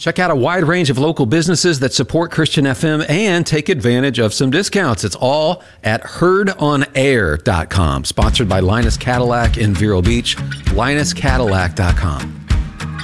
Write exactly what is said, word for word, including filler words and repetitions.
Check out a wide range of local businesses that support Christian F M and take advantage of some discounts. It's all at heard on air dot com. Sponsored by Linus Cadillac in Vero Beach. linus cadillac dot com.